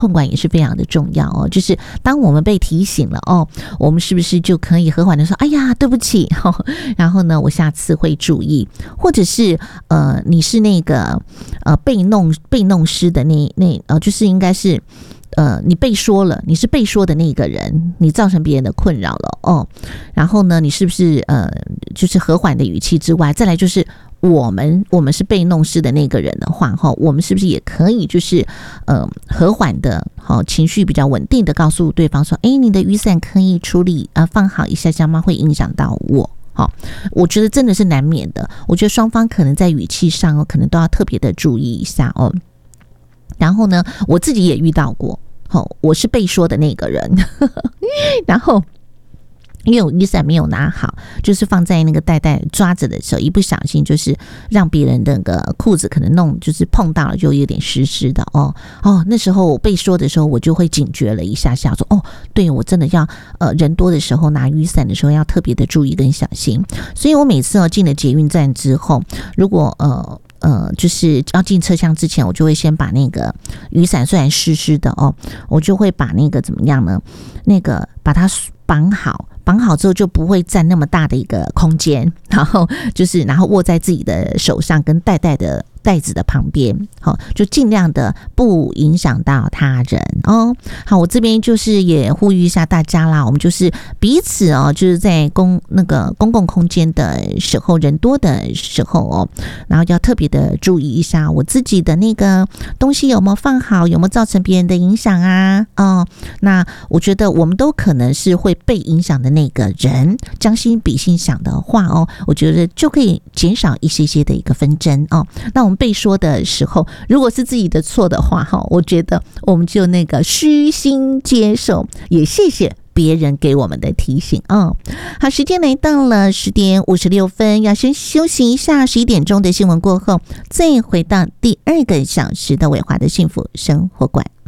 控管也是非常的重要哦，就是当我们被提醒了哦，我们是不是就可以和缓的说，哎呀，对不起，然后呢，我下次会注意，或者是你是那个被弄湿的就是应该是你被说了，你是被说的那个人，你造成别人的困扰了哦，然后呢，你是不是就是和缓的语气之外，再来就是我们是被弄湿的那个人的话，我们是不是也可以就是和缓的情绪比较稳定的告诉对方说，你的雨伞可以处理放好一下下吗？会影响到我。我觉得真的是难免的，我觉得双方可能在语气上可能都要特别的注意一下哦。然后呢，我自己也遇到过，我是被说的那个人，然后因为我雨伞没有拿好，就是放在那个袋抓着的时候，一不小心就是让别人的那个裤子可能就是碰到了，就有点湿湿的哦。那时候我被说的时候，我就会警觉了一下下，说对，我真的要人多的时候拿雨伞的时候要特别的注意跟小心。所以我每次进了捷运站之后，如果就是要进车厢之前，我就会先把那个雨伞虽然湿湿的哦，我就会把那个怎么样呢？那个把它绑好之后就不会占那么大的一个空间，然后握在自己的手上跟袋子的旁边，就尽量的不影响到他人哦。好，我这边就是也呼吁一下大家啦，我们就是彼此就是在公共空间的时候，人多的时候然后要特别的注意一下我自己的那个东西有没有放好，有没有造成别人的影响啊？那我觉得我们都可能是会被影响的那个人，将心比心想的话我觉得就可以减少一些的一个纷争那我们被说的时候，如果是自己的错的话我觉得我们就那个虚心接受，也谢谢别人给我们的提醒好，时间来到了10点56分，要先休息一下，11点钟的新闻过后，再回到第2个小时的伟华的幸福生活馆。